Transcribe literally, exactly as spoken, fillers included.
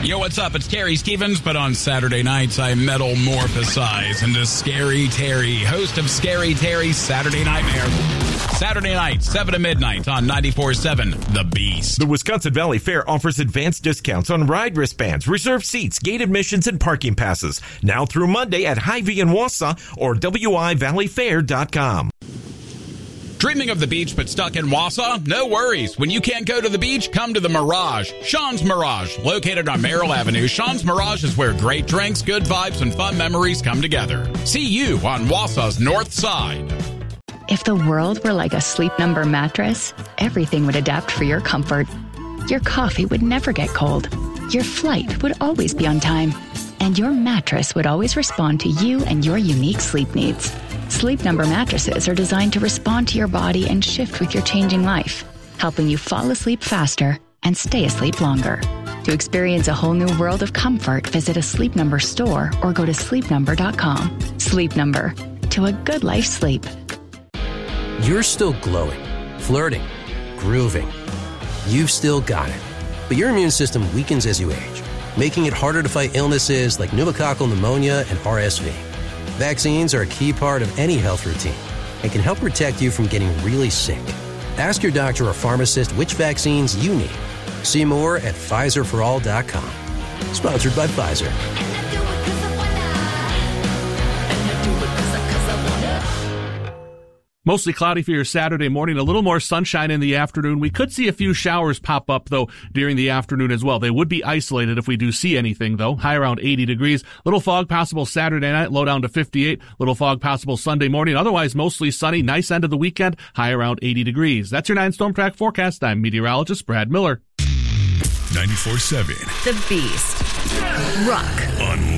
Yo, what's up? It's Terry Stevens, but on Saturday nights I metamorphosize into Scary Terry, host of Scary Terry's Saturday Nightmare. Saturday night, seven to midnight on ninety-four point seven The Beast. The Wisconsin Valley Fair offers advanced discounts on ride wristbands, reserved seats, gate admissions, and parking passes. Now through Monday at Hy-Vee in Wausau or W I Valley Fair dot com. Dreaming of the beach but stuck in Wausau? No worries. When you can't go to the beach, come to the Mirage. Sean's Mirage. Located on Merrill Avenue, Sean's Mirage is where great drinks, good vibes, and fun memories come together. See you on Wausau's north side. If the world were like a Sleep Number mattress, everything would adapt for your comfort. Your coffee would never get cold. Your flight would always be on time. And your mattress would always respond to you and your unique sleep needs. Sleep Number mattresses are designed to respond to your body and shift with your changing life, helping you fall asleep faster and stay asleep longer. To experience a whole new world of comfort, visit a Sleep Number store or go to sleep number dot com. Sleep Number. To a good life sleep. You're still glowing, flirting, grooving. You've still got it. But your immune system weakens as you age, making it harder to fight illnesses like pneumococcal pneumonia and R S V. Vaccines are a key part of any health routine and can help protect you from getting really sick. Ask your doctor or pharmacist which vaccines you need. See more at Pfizer for all dot com. Sponsored by Pfizer. Mostly cloudy for your Saturday morning, a little more sunshine in the afternoon. We could see a few showers pop up, though, during the afternoon as well. They would be isolated if we do see anything, though. High around eighty degrees. Little fog possible Saturday night, low down to fifty-eight. Little fog possible Sunday morning. Otherwise, mostly sunny. Nice end of the weekend, high around eighty degrees. That's your nine Storm Track forecast. I'm meteorologist Brad Miller. ninety-four point seven The Beast. Rock. On